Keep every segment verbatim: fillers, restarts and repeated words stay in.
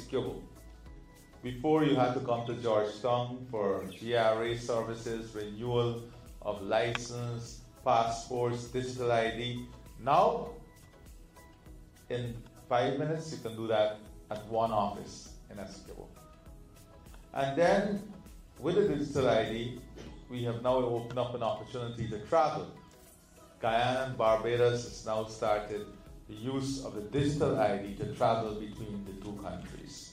Essequibo. Before, you had to come to Georgetown for G R A services, renewal of license, passports, digital I D. Now, in five minutes, you can do that at one office in Essequibo. And then, with the digital I D, we have now opened up an opportunity to travel. Guyana and Barbados has now started the use of the digital I D to travel between the two countries.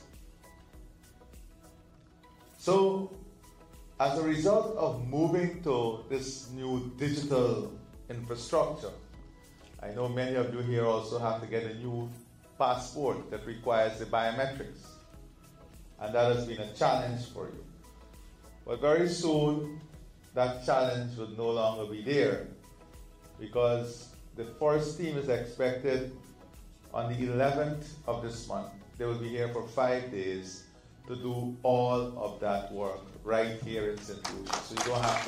So, as a result of moving to this new digital infrastructure, I know many of you here also have to get a new passport that requires the biometrics, and that has been a challenge for you. But very soon, that challenge will no longer be there, because the first team is expected on the eleventh of this month. They will be here for five days to do all of that work right here in Saint Lucia. So you don't have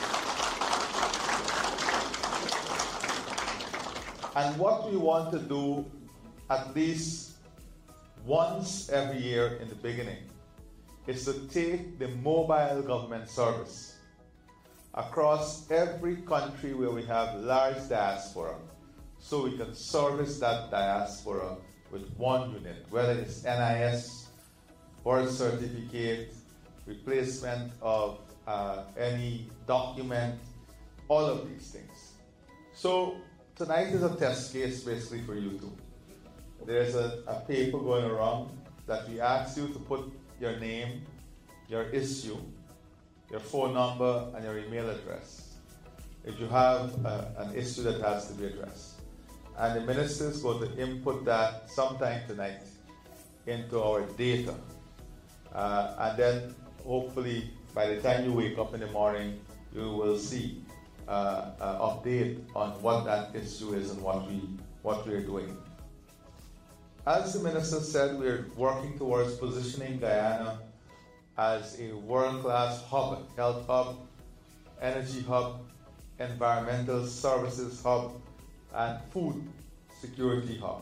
to. And what we want to do at least once every year in the beginning is to take the mobile government service across every country where we have large diaspora, so we can service that diaspora with one unit, whether it's N I S, birth certificate, replacement of uh, any document, all of these things. So tonight is a test case basically for you two. There's a, a paper going around that we ask you to put your name, your issue, your phone number, and your email address if you have uh, an issue that has to be addressed. And the ministers go to input that sometime tonight into our data. Uh, and then hopefully by the time you wake up in the morning, you will see uh, an update on what that issue is and what, we, what we're doing. As the minister said, we're working towards positioning Guyana as a world-class hub, health hub, energy hub, environmental services hub, and food security hub.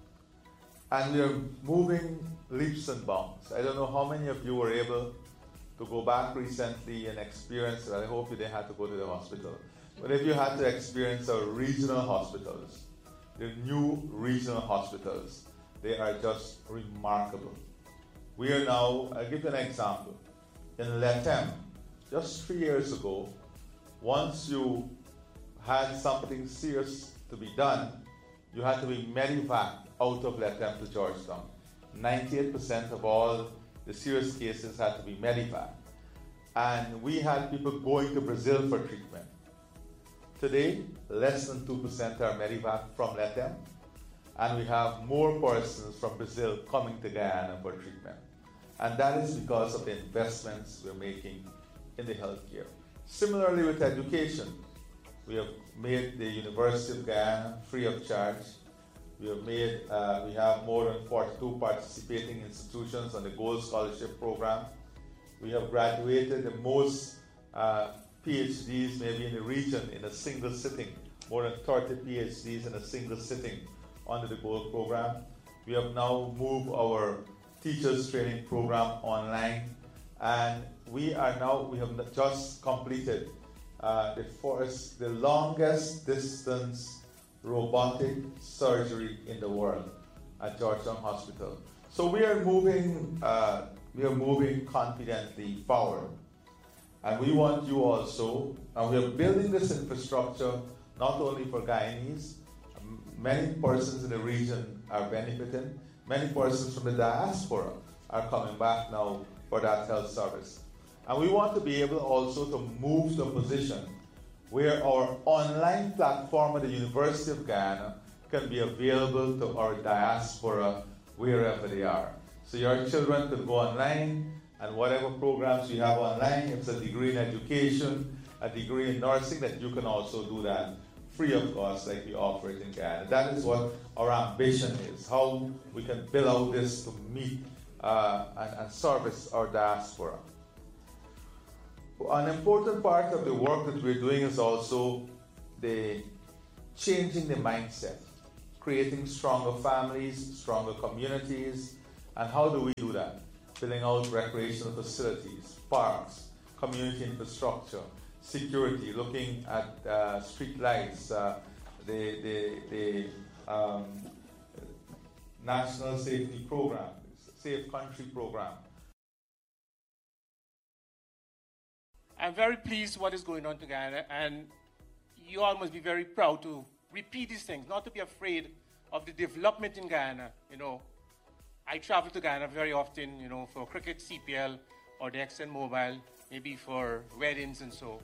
And we are moving leaps and bounds. I don't know how many of you were able to go back recently and experience it. I hope you didn't have to go to the hospital. But if you had to experience our regional hospitals, the new regional hospitals, they are just remarkable. We are now, I'll give you an example. In Letem, just three years ago, once you had something serious to be done, you had to be medevaced out of Letem to Georgetown. ninety-eight percent of all the serious cases had to be medevaced. And we had people going to Brazil for treatment. Today, less than two percent are medevaced from Letem, and we have more persons from Brazil coming to Guyana for treatment. And that is because of the investments we're making in the healthcare. Similarly with education, we have made the University of Guyana free of charge. We have made, uh, we have more than forty-two participating institutions on the Gold Scholarship Program. We have graduated the most uh, PhDs maybe in the region in a single sitting, more than thirty PhDs in a single sitting under the Gold Program. We have now moved our teachers training program online, and we are now, we have just completed uh, the first, the longest distance robotic surgery in the world at Georgetown Hospital. So we are moving, uh, we are moving confidently forward. And we want you also, and we are building this infrastructure not only for Guyanese. Many persons in the region are benefiting. Many persons from the diaspora are coming back now for that health service. And we want to be able also to move to a position where our online platform at the University of Guyana can be available to our diaspora wherever they are. So your children could go online, and whatever programs you have online, if it's a degree in education, a degree in nursing, that you can also do that free of cost like we offer it in Guyana. That is what our ambition is, how we can build out this to meet uh, and, and service our diaspora. An important part of the work that we're doing is also the changing the mindset, creating stronger families, stronger communities, And how do we do that? Filling out recreational facilities, parks, community infrastructure, security, looking at uh, street lights, uh, the, the, the um, National Safety Program, Safe Country Program. I'm very pleased with what is going on to Guyana, and you all must be very proud to repeat these things, not to be afraid of the development in Guyana. You know, I travel to Guyana very often, you know, for cricket, C P L, or the Exxon Mobil, maybe for weddings and so.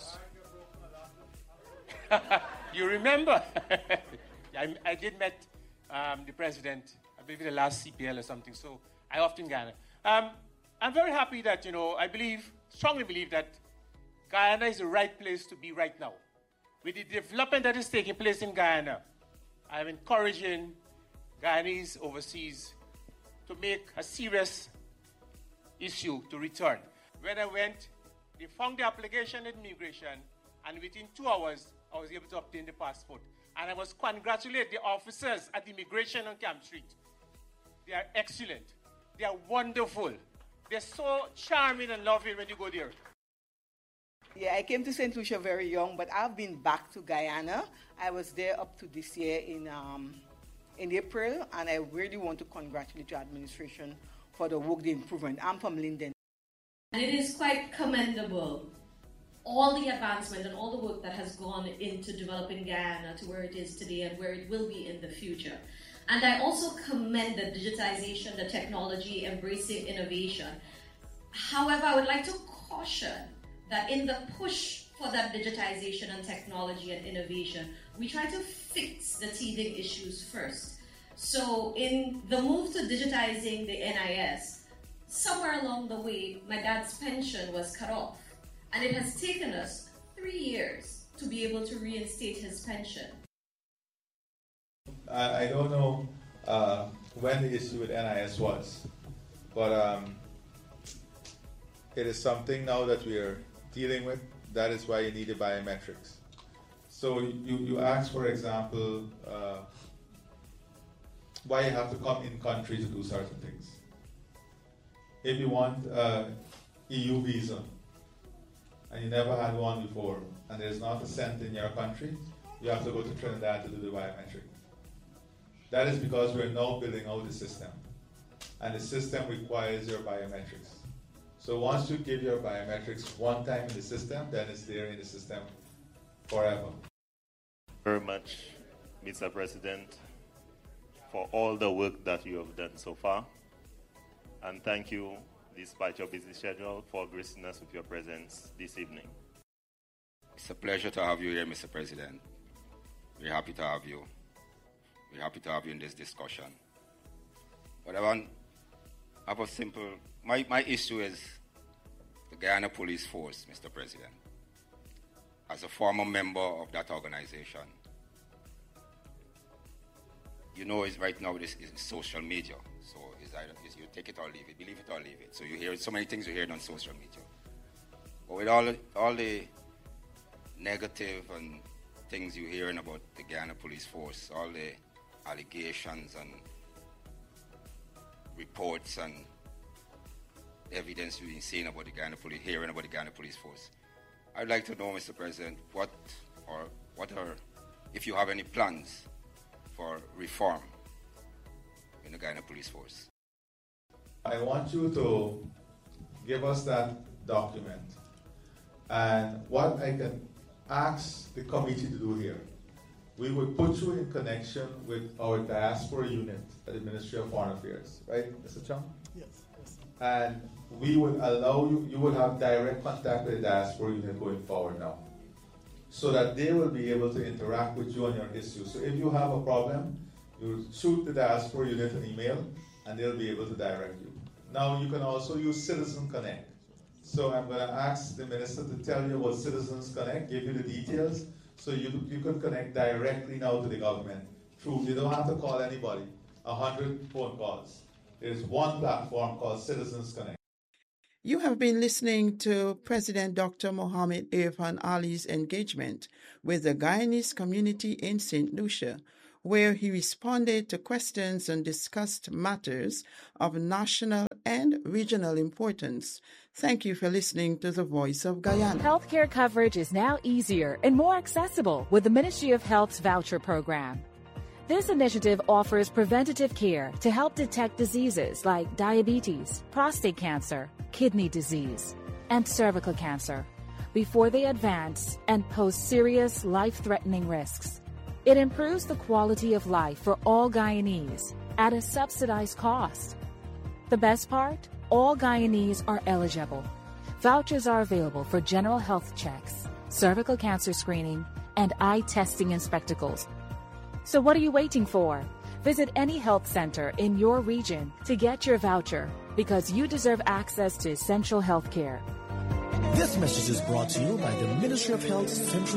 You remember? I, I did met um, the president, I believe the last C P L or something, so I often Guyana. Um, I'm very happy that, you know, I believe, strongly believe that Guyana is the right place to be right now. With the development that is taking place in Guyana, I'm encouraging Guyanese overseas to make a serious issue to return. When I went, they found the application in immigration, and within two hours, I was able to obtain the passport. And I must congratulate the officers at immigration on Camp Street. They are excellent. They are wonderful. They're so charming and loving when you go there. Yeah, I came to Saint Lucia very young, but I've been back to Guyana. I was there up to this year in um, in April, and I really want to congratulate your administration for the work, the improvement. I'm from Linden. And it is quite commendable, all the advancement and all the work that has gone into developing Guyana to where it is today and where it will be in the future. And I also commend the digitization, the technology, embracing innovation. However, I would like to caution that in the push for that digitization and technology and innovation, we try to fix the teething issues first. So in the move to digitizing the N I S, somewhere along the way, my dad's pension was cut off. And it has taken us three years to be able to reinstate his pension. I, I don't know uh, when the issue with N I S was, but um, it is something now that we are dealing with. That is why you need the biometrics. So you, you ask, for example, uh, why you have to come in country to do certain things. If you want an E U visa, and you never had one before, and there's not a cent in your country, you have to go to Trinidad to do the biometric. That is because we're now building out the system, and the system requires your biometrics. So once you give your biometrics one time in the system, then it's there in the system forever. Very much, Mister President, for all the work that you have done so far, and thank you, despite your busy schedule, for gracing us with your presence this evening. It's a pleasure to have you here, Mister President. We're happy to have you. We're happy to have you in this discussion. But I want I have a simple, my, my issue is the Guyana Police Force, Mister President. As a former member of that organization, you know, it's right now this is social media. So it's either it's you take it or leave it, believe it or leave it. So you hear so many things you hear on social media. But with all the, all the negative and things you're hearing about the Guyana Police Force, all the allegations and reports and evidence you've been seeing about the Guyana Police, hearing about the Guyana Police Force, I'd like to know, Mister President, what or what are, if you have any plans for reform in the Guyana Police Force. I want you to give us that document, and what I can ask the committee to do here, we will put you in connection with our diaspora unit at the Ministry of Foreign Affairs, right, Mister Chung? Yes, yes. And we will allow you, you will have direct contact with the diaspora unit going forward now, so that they will be able to interact with you on your issue. So if you have a problem, you shoot the diaspora unit an email, and they'll be able to direct you. Now you can also use Citizen Connect. So I'm going to ask the minister to tell you about Citizens Connect, give you the details, so you, you can connect directly now to the government. Through, you don't have to call anybody, a hundred phone calls. There's one platform called Citizens Connect. You have been listening to President Doctor Mohamed Irfaan Ali's engagement with the Guyanese community in Saint Lucia, where he responded to questions and discussed matters of national and regional importance. Thank you for listening to the Voice of Guyana. Healthcare coverage is now easier and more accessible with the Ministry of Health's voucher program. This initiative offers preventative care to help detect diseases like diabetes, prostate cancer, kidney disease, and cervical cancer before they advance and pose serious life-threatening risks. It improves the quality of life for all Guyanese at a subsidized cost. The best part? All Guyanese are eligible. Vouchers are available for general health checks, cervical cancer screening, and eye testing and spectacles. So what are you waiting for? Visit any health center in your region to get your voucher because you deserve access to essential health care. This message is brought to you by the Ministry of Health's Central